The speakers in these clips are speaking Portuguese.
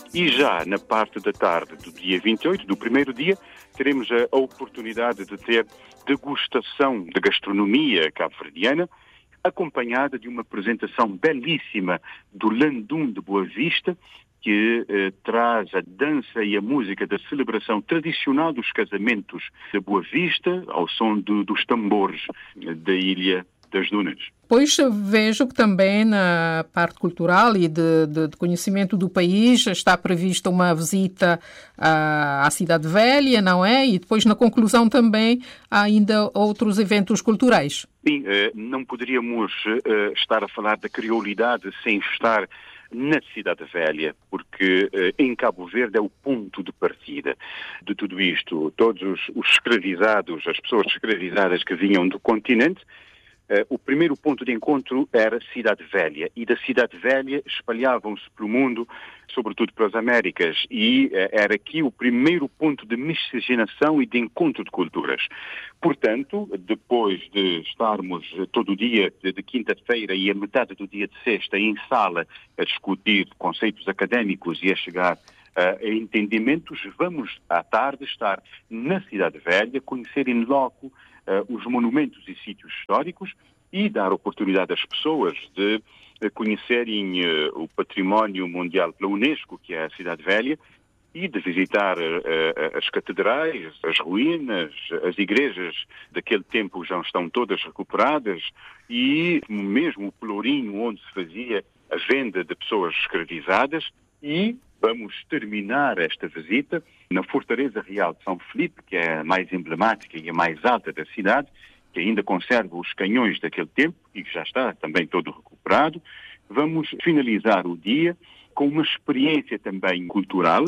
E já na parte da tarde do dia 28, do primeiro dia, teremos a oportunidade de ter degustação de gastronomia cabo-verdiana, acompanhada de uma apresentação belíssima do Landum de Boa Vista, que traz a dança e a música da celebração tradicional dos casamentos de Boa Vista, ao som dos tambores da Ilha das Dunas. Pois vejo que também na parte cultural e de conhecimento do país está prevista uma visita à Cidade Velha, não é? E depois na conclusão também há ainda outros eventos culturais. Sim, não poderíamos estar a falar da criolidade sem estar na Cidade Velha, porque em Cabo Verde é o ponto de partida de tudo isto. Todos os escravizados, as pessoas escravizadas que vinham do continente, o primeiro ponto de encontro era Cidade Velha, e da Cidade Velha espalhavam-se pelo mundo, sobretudo para as Américas, e era aqui o primeiro ponto de miscigenação e de encontro de culturas. Portanto, depois de estarmos todo o dia de quinta-feira e a metade do dia de sexta em sala a discutir conceitos académicos e a chegar a entendimentos, vamos à tarde estar na Cidade Velha, conhecer in loco os monumentos e sítios históricos e dar oportunidade às pessoas de conhecerem o património mundial pela Unesco, que é a Cidade Velha, e de visitar as catedrais, as ruínas, as igrejas daquele tempo já estão todas recuperadas, e mesmo o pelourinho onde se fazia a venda de pessoas escravizadas. E vamos terminar esta visita na Fortaleza Real de São Felipe, que é a mais emblemática e a mais alta da cidade, que ainda conserva os canhões daquele tempo e que já está também todo recuperado. Vamos finalizar o dia com uma experiência também cultural,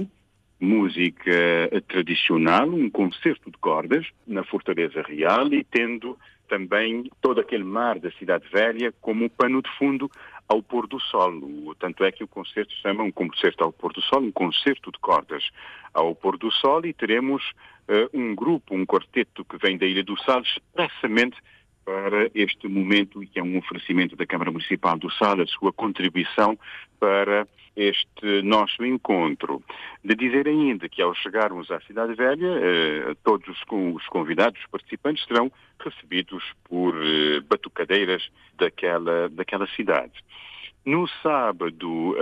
música tradicional, um concerto de cordas na Fortaleza Real, e tendo também todo aquele mar da Cidade Velha como pano de fundo ao pôr do sol. Tanto é que o concerto se chama um concerto ao pôr do sol, um concerto de cordas ao pôr do sol, e teremos um grupo, um quarteto que vem da Ilha do Sal expressamente para este momento, e que é um oferecimento da Câmara Municipal do Sal, a sua contribuição para este nosso encontro. De dizer ainda que ao chegarmos à Cidade Velha, todos os convidados, os participantes, serão recebidos por batucadeiras daquela cidade. No sábado,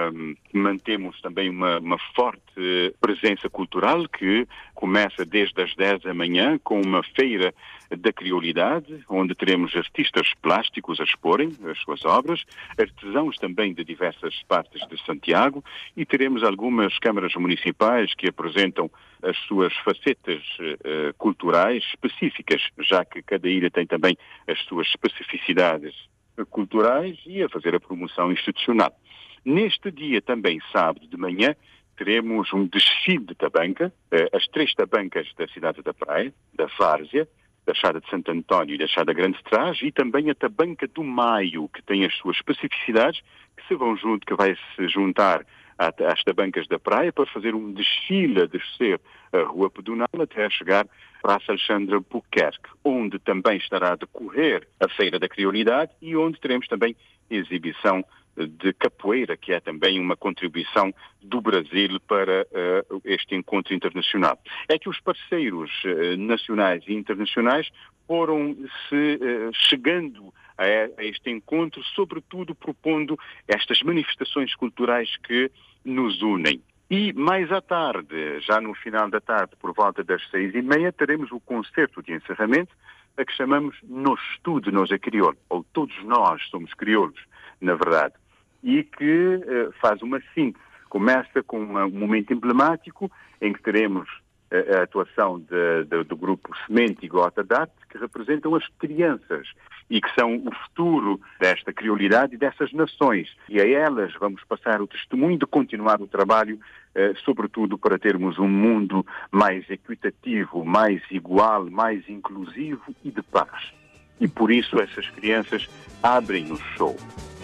mantemos também uma forte presença cultural que começa desde as 10 da manhã com uma feira da criolidade, onde teremos artistas plásticos a exporem as suas obras, artesãos também de diversas partes de Santiago, e teremos algumas câmaras municipais que apresentam as suas facetas culturais específicas, já que cada ilha tem também as suas especificidades culturais, e a fazer a promoção institucional. Neste dia, também sábado de manhã, teremos um desfile de tabanca, as 3 tabancas da cidade da Praia, da Várzea, da Chada de Santo António e da Chada Grande Trás, e também a tabanca do Maio, que tem as suas especificidades, que vai se juntar às tabancas da Praia para fazer um desfile a descer a Rua Pedonal até chegar Praça Alexandre Buquerque, onde também estará a decorrer a Feira da Criolidade e onde teremos também exibição de capoeira, que é também uma contribuição do Brasil para este encontro internacional. É que os parceiros nacionais e internacionais foram-se chegando a este encontro, sobretudo propondo estas manifestações culturais que nos unem. E mais à tarde, já no final da tarde, por volta das 6h30, teremos o concerto de encerramento, a que chamamos Nós Tudo Nós é Crioulo, ou Todos Nós Somos Crioulos, na verdade, e que faz uma síntese. Começa com um momento emblemático em que teremos a atuação do grupo Semente e Gota d'Arte, que representam as crianças e que são o futuro desta criolidade e dessas nações. E a elas vamos passar o testemunho de continuar o trabalho, sobretudo para termos um mundo mais equitativo, mais igual, mais inclusivo e de paz. E por isso essas crianças abrem o show.